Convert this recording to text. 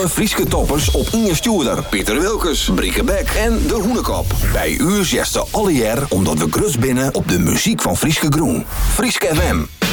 alle Frieske toppers op Inge Stuurder, Pieter Wilkes, Brieke Beck en De Hoenekop. Bij u zesde alle jaar omdat we grus binnen op de muziek van Frieske Groen. Frieske FM.